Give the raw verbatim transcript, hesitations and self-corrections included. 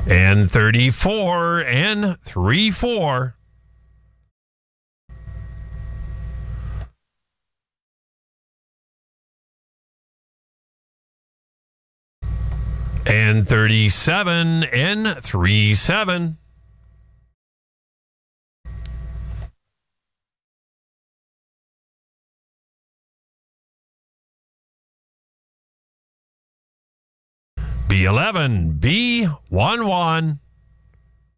And thirty-four and three four. And thirty-seven and three seven. B eleven, B one one.